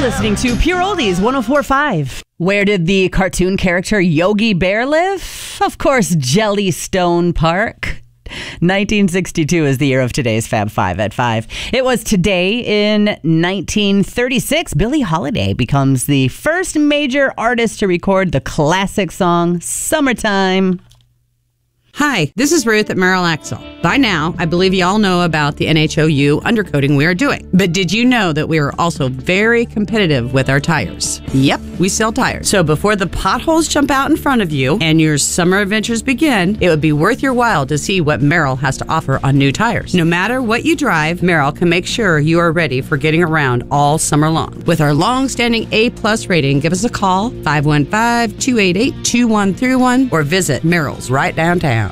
listening to Pure Oldies 104.5. Where did the cartoon character Yogi Bear live? Of course, Jellystone Park. 1962 is the year of today's Fab Five at 5. It was today in 1936. Billie Holiday becomes the first major artist to record the classic song Summertime. Hi, this is Ruth at Merrill Axle. By now, I believe you all know about the NHOU undercoating we are doing. But did you know that we are also very competitive with our tires? Yep, we sell tires. So before the potholes jump out in front of you and your summer adventures begin, it would be worth your while to see what Merrill has to offer on new tires. No matter what you drive, Merrill can make sure you are ready for getting around all summer long. With our long-standing A+ rating, give us a call, 515-288-2131, or visit Merrill's right downtown.